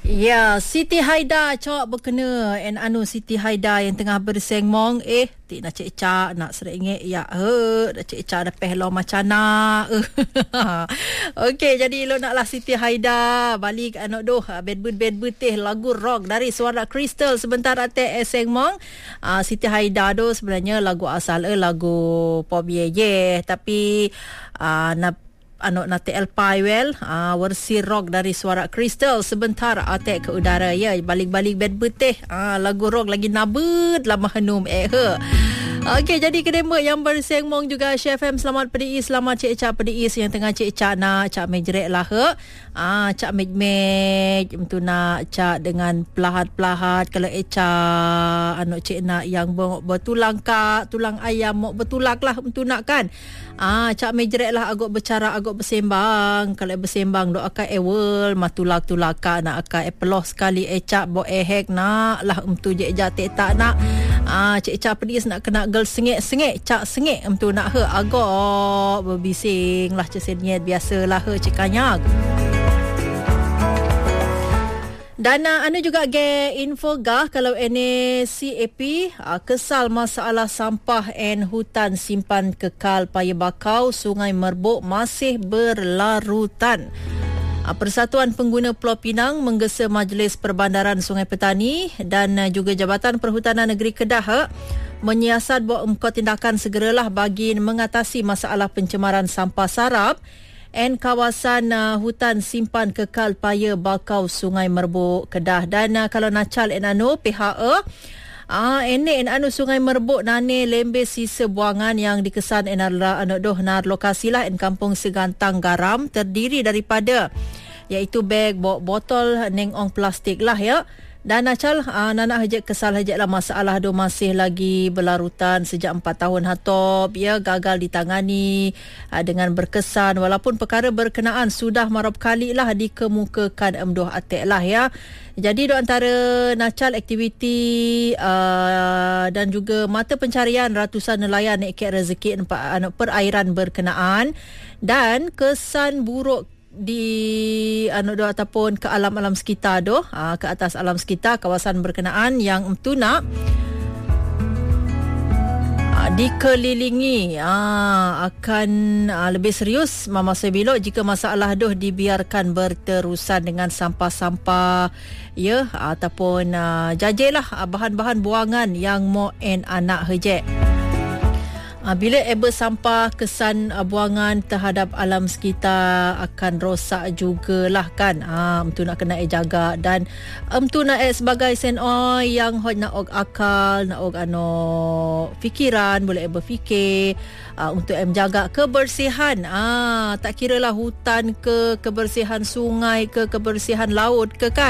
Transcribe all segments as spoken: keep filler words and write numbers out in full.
Ya, Siti Haida cok berkena en anu Siti Haida yang tengah bersengmong eh ti nak cek cak nak serengek ya he nak cek cak dah pehlo macam nak. Okey, jadi lo naklah Siti Haida balik anak doh bed-bed bed-bed teh lagu rock dari Suara Crystal sebentar ate sengmong. Uh, Siti Haida tu sebenarnya lagu asal eh lagu pop ye ye tapi uh, nak anak nate Alpai well uh, versi rock dari Suara Crystal sebentar atek ke udara ya balik-balik bed beteh uh, lagu rock lagi nabut lama henum eh he. Okey, jadi kedemba yang bersengmong juga Chef M selamat pedi selamat cek cak pedi yang tengah cek cak nak cak mejrek lah he. Ah cak mej-mej untuk nak cak dengan pelahat-pelahat kalau eca anak cek nak yang bertulang kak tulang ayam mau bertulak lah untuk nak kan. Ah cak mejrek lah agak bercara agak bersembang kalau bersembang doa akan ewel matulak-tulak kak nak akan epeloh sekali ecak bo ehek nak lah untuk je jate tak nak. Ah cek cak pedi nak kena gel sengek-sengek cak sengek untuk nak he agak berbising lah ceseniat biasalah he cekanyak. Dan uh, anda juga ge info gah kalau ini C A P uh, kesal masalah sampah en hutan simpan kekal Paya Bakau Sungai Merbuk masih berlarutan. Uh, Persatuan Pengguna Pulau Pinang menggesa Majlis Perbandaran Sungai Petani dan uh, juga Jabatan Perhutanan Negeri Kedah uh, menyiasat buat empat tindakan segeralah bagi mengatasi masalah pencemaran sampah sarap en kawasan uh, hutan simpan kekal Paya Bakau Sungai Merbuk Kedah. Dan uh, kalau nacal en anu pihak e ah ene en anu Sungai Merbuk nane lembe sisa buangan yang dikesan en anu doh nar lokasi lah en Kampung Segantang Garam terdiri daripada iaitu beg botol neng ong plastik lah ya. Dan nacal uh, nana hajat kesal hajat lah masalah tu masih lagi berlarutan sejak empat tahun hatop ya gagal ditangani uh, dengan berkesan walaupun perkara berkenaan sudah marap kali lah dikemukakan emdoh atek lah ya. Jadi do antara nacal aktiviti uh, dan juga mata pencarian ratusan nelayan ikat rezeki uh, perairan berkenaan dan kesan buruk di anu do ataupun ke alam-alam sekitar doh aa, ke atas alam sekitar kawasan berkenaan yang emtu nak aa, dikelilingi aa, akan aa, lebih serius mamasa bilok jika masalah doh dibiarkan berterusan dengan sampah-sampah ya aa, ataupun aa, jajelah aa, bahan-bahan buangan yang mo en anak hejek. Bila eba sampah kesan uh, buangan terhadap alam sekitar akan rosak jugalah kan. Ah um, tu nak kena eh jaga dan um, tu nak eh sebagai senoi yang hot nak og akal nak og ano fikiran boleh eh berfikir uh, untuk em jaga kebersihan. Ah tak kiralah hutan ke kebersihan sungai ke kebersihan laut ke kan.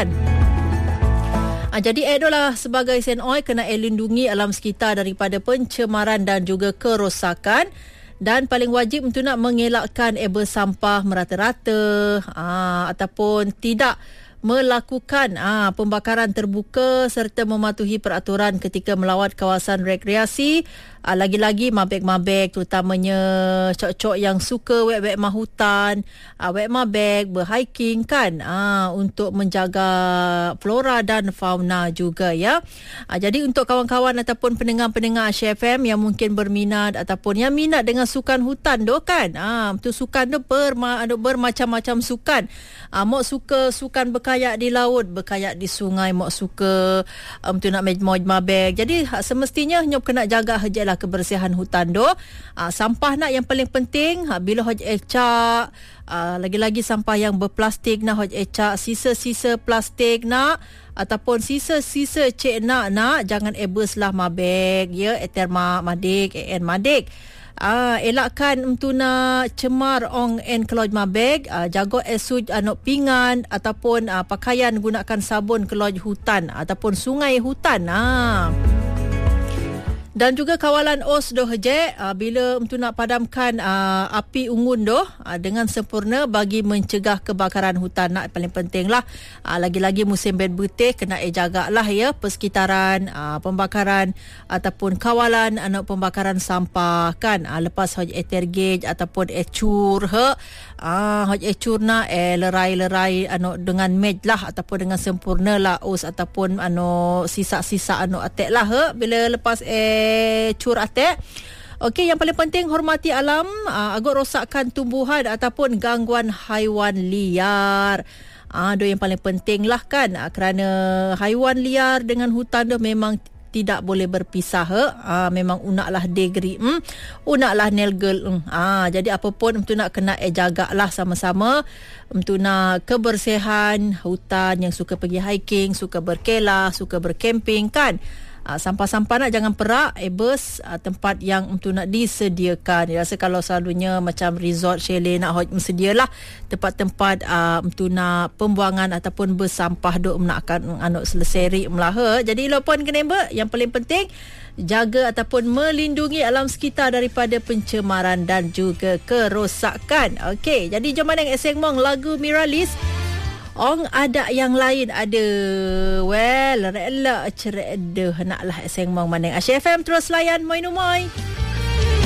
Ha, jadi edolah sebagai senoi kena elindungi alam sekitar daripada pencemaran dan juga kerosakan dan paling wajib untuk nak mengelakkan eba sampah merata-rata ha, ataupun tidak melakukan ah, pembakaran terbuka serta mematuhi peraturan ketika melawat kawasan rekreasi. Ah, lagi-lagi mabek-mabek terutamanya cok-cok yang suka wek-wek mah hutan, ah, wek mabek, berhiking kan ah, untuk menjaga flora dan fauna juga ya. Ah, jadi untuk kawan-kawan ataupun pendengar-pendengar H F M yang mungkin berminat ataupun yang minat dengan sukan hutan doh kan. Ah, tu sukan tu berma, bermacam-macam sukan. Ah, mau suka sukan berkayak di laut, berkayak di sungai, mau suka um, tu nak moj mabek. Jadi ha, semestinya nyop kena jaga hajalah kebersihan hutan doh. Ha, sampah nak yang paling penting ha, bila hoj ecak ha, lagi-lagi sampah yang berplastik nak hoj ecak sisa-sisa plastik nak ataupun sisa-sisa cek nak nak jangan ebeslah mabek ya eterma madik en madik. Ah, elakkan untuk nak cemar ong en keloj mabeg, ah, jaga esuj anok pingan ataupun ah, pakaian gunakan sabun keloj hutan ataupun sungai hutan. Ah. Dan juga kawalan O S doh je uh, bila untuk nak padamkan uh, api unggun doh uh, dengan sempurna bagi mencegah kebakaran hutan nak paling penting lah. Uh, lagi-lagi musim bed betih kena eh jagalah ya persekitaran uh, pembakaran ataupun kawalan anak pembakaran sampah kan. Uh, lepas hoj etergej ataupun ecur he Ah, hoj ecurna eh lerai-lerai anu dengan mej lah ataupun dengan sempurna lah us ataupun anu sisa-sisa anu atek lah he, bila lepas eh cur atek. Okey, yang paling penting hormati alam, uh, agak rosakkan tumbuhan ataupun gangguan haiwan liar. Ah, uh, yang paling penting lah kan, uh, kerana haiwan liar dengan hutan tu memang tidak boleh berpisah. Ah, memang unaklah degree, hmm? unaklah nelgel. Hmm. Ah, jadi apa pun untuk nak kena eh jagalah sama-sama untuk nak kebersihan hutan, yang suka pergi hiking, suka berkelah, suka bercamping kan. Uh, sampah-sampah nak jangan perak eh bers uh, tempat yang untuk nak disediakan. Dia rasa kalau selalunya macam resort chalet nak hot sedialah tempat-tempat uh, untuk nak pembuangan ataupun bersampah duk nak akan anak selesai melaha. Jadi lopon kena ber, yang paling penting jaga ataupun melindungi alam sekitar daripada pencemaran dan juga kerosakan. Okey, jadi jom mana Eseng Mong lagu Miralis. Ong ada yang lain ada. Well, rela cerai dah naklah Eseng Mong maneng. Asyik F M terus layan moi no moi.